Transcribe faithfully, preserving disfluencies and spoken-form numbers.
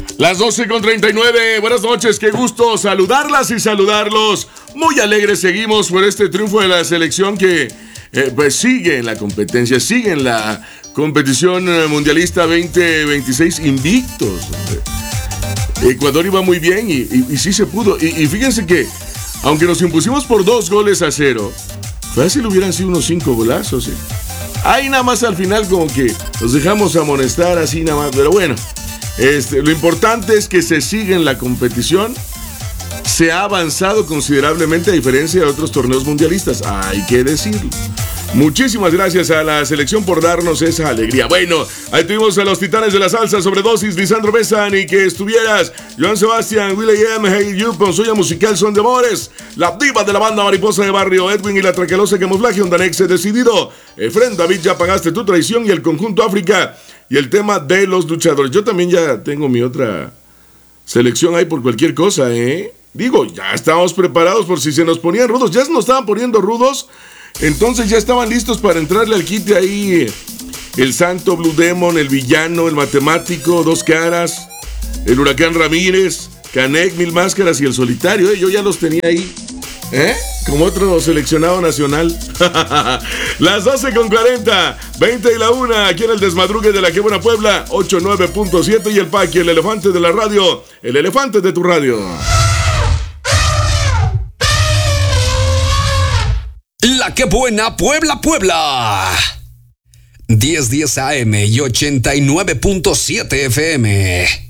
Las doce con treinta y nueve, buenas noches, qué gusto saludarlas y saludarlos. Muy alegres seguimos por este triunfo de la selección que eh, pues sigue en la competencia, sigue en la competición mundialista veinte veintiséis invictos. Ecuador iba muy bien y, y, y sí se pudo. Y, y fíjense que, aunque nos impusimos por dos goles a cero, fácil hubieran sido unos cinco golazos. ¿eh? Ahí nada más al final como que nos dejamos amonestar así nada más, pero bueno. Este, lo importante es que se sigue en la competición. Se ha avanzado considerablemente a diferencia de otros torneos mundialistas, hay que decirlo. Muchísimas gracias a la selección por darnos esa alegría. Bueno, ahí tuvimos a los titanes de la salsa, Sobredosis, Lisandro Besa, Ni que estuvieras, Joan Sebastián, Will.i.am, Hey You, con suya musical Son de Amores, la diva de la banda Mariposa de Barrio, Edwin y la Traquelosa Camuflaje, Ondanex Decidido, Efren David, Ya Pagaste Tu Traición y el Conjunto África y el tema de los luchadores. Yo también ya tengo mi otra selección ahí por cualquier cosa, ¿eh? Digo, ya estábamos preparados por si se nos ponían rudos, ya se nos estaban poniendo rudos. Entonces ya estaban listos para entrarle al quite ahí el Santo Blue Demon, el Villano, el Matemático, Dos Caras, el Huracán Ramírez, Canek, Mil Máscaras y el Solitario. ¿eh? Yo ya los tenía ahí, ¿eh? Como otro seleccionado nacional. Las doce con cuarenta, veinte y la una, aquí en el Desmadrugue de la Qué Buena Puebla, ochenta y nueve punto siete y el Paqui, el elefante de la radio, el elefante de tu radio. La Qué Buena Puebla, Puebla. diez diez A M y ochenta y nueve punto siete F M.